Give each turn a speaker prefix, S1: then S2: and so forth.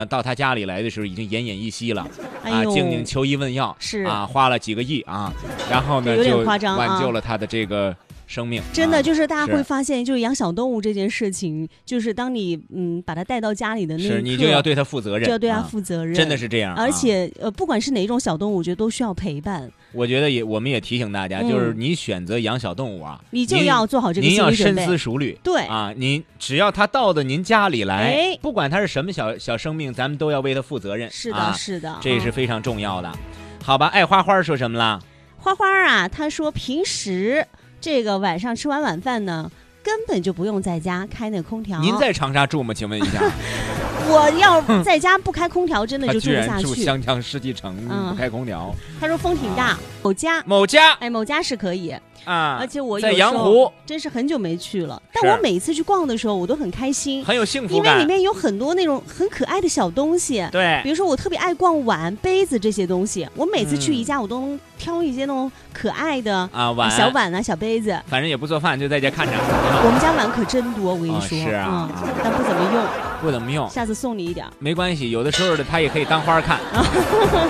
S1: 到他家里来的时候已经奄奄一息了，
S2: 静
S1: 静求医问药，
S2: 是
S1: 花了几个亿啊，然后呢就挽救了他的这个生命。
S2: 真的就是大家会发现，就是养小动物这件事情，就是当你把它带到家里的那一刻，
S1: 是你就要对它负责任，
S2: 就要对它负责任，
S1: 真的是这样。
S2: 而且不管是哪一种小动物，我觉得都需要陪伴。
S1: 我觉得我们也提醒大家，就是你选择养小动物
S2: 你就要做好这个心理准备，
S1: 您要深思熟虑。
S2: 对
S1: 您只要它到了您家里来，不管它是什么小生命，咱们都要为它负责任。
S2: 是的，是的，
S1: 这是非常重要的。好吧，爱花花说什么了？
S2: 花花他说平时这个晚上吃完晚饭呢，根本就不用在家开那空调。
S1: 您在长沙住吗？请问一下。
S2: 我要在家不开空调，真的就住不下去。
S1: 他居然住湘江世纪城，不开空调。
S2: 他说风挺大，某家，某家是可以而且我
S1: 在阳湖
S2: 真是很久没去了，但我每次去逛的时候，我都很开心，
S1: 很有幸福感，
S2: 因为里面有很多那种很可爱的小东西。
S1: 对，
S2: 比如说我特别爱逛碗、杯子这些东西，我每次去宜家，我都能挑一些那种可爱的小碗啊、小杯子。
S1: 反正也不做饭，就在家看着。
S2: 我们家碗可真多，我跟你说，
S1: 是啊，
S2: 但不怎么用，
S1: 不怎么用。
S2: 下次送你一点，
S1: 没关系，有的时候的它也可以当花看。